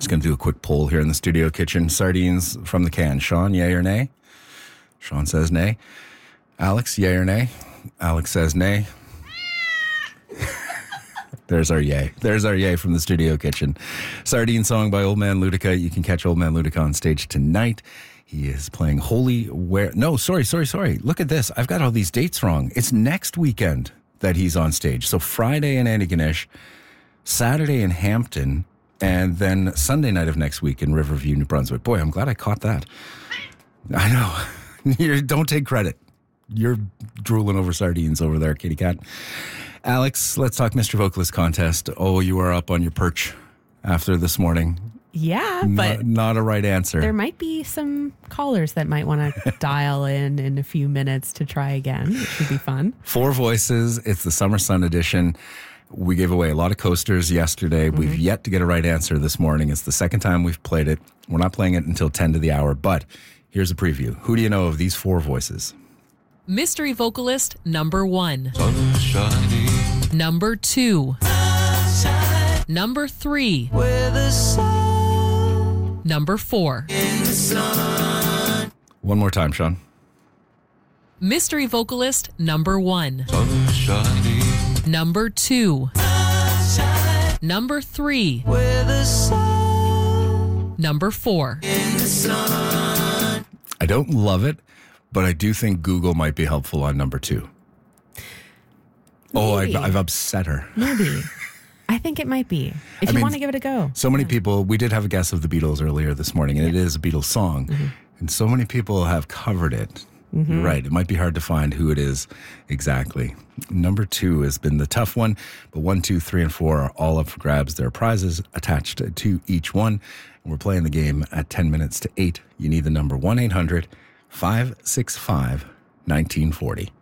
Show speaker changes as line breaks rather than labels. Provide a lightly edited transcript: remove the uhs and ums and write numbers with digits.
Just going to do a quick poll here in the studio kitchen. Sardines from the can. Sean, yay or nay? Sean says nay. Alex, yay or nay? Alex says nay. There's our yay. There's our yay from the studio kitchen. Sardine song by Old Man Ludica. You can catch Old Man Ludica on stage tonight. He is playing Holy Where... No, sorry. Look at this. I've got all these dates wrong. It's next weekend that he's on stage. So Friday in Antigonish, Saturday in Hampton, and then Sunday night of next week in Riverview, New Brunswick. Boy, I'm glad I caught that. I know. Don't take credit. You're drooling over sardines over there, kitty cat. Alex, let's talk Mr. Vocalist contest. Oh, you are up on your perch after this morning.
Yeah, but
not a right answer.
There might be some callers that might want to dial in a few minutes to try again. It should be fun.
4 voices. It's the Summer Sun edition. We gave away a lot of coasters yesterday. Mm-hmm. We've yet to get a right answer this morning. It's the second time we've played it. We're not playing it until 10 to the hour, but here's a preview. Who do you know of these 4 voices?
Mystery vocalist number 1. Number 2. Number 3. Number 4.
One more time, Sean.
Mystery vocalist number 1. Number 2. Number 3. Number 4.
I don't love it, but I do think Google might be helpful on number 2. Oh, I've upset her.
Maybe. I think it might be. If you want to give it a go.
So many people, we did have a guess of the Beatles earlier this morning, and it is a Beatles song. Mm-hmm. And so many people have covered it. Mm-hmm. You're right. It might be hard to find who it is exactly. Number 2 has been the tough one, but 1, 2, 3, and 4 are all up for grabs. There are prizes attached to each one. And we're playing the game at 10 minutes to 8. You need the number 1-800-565-1940.